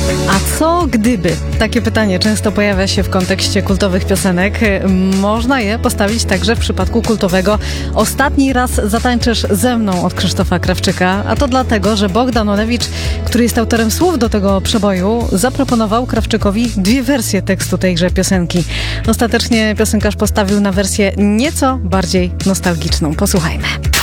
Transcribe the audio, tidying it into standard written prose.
A co gdyby? Takie pytanie często pojawia się w kontekście kultowych piosenek. Można je postawić także w przypadku kultowego Ostatni raz zatańczysz ze mną od Krzysztofa Krawczyka. A to dlatego, że Bogdan Olewicz, który jest autorem słów do tego przeboju, zaproponował Krawczykowi dwie wersje tekstu tejże piosenki. Ostatecznie piosenkarz postawił na wersję nieco bardziej nostalgiczną. Posłuchajmy.